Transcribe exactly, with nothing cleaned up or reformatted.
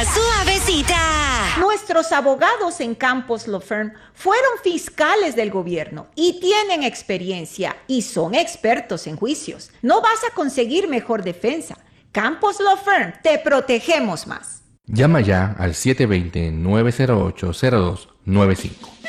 suavecita. Nuestros abogados en Campos Law Firm fueron fiscales del gobierno y tienen experiencia y son expertos en juicios. No vas a conseguir mejor defensa. Campos Law Firm, te protegemos más. Llama ya al siete dos cero, nueve cero ocho, cero dos nueve cinco.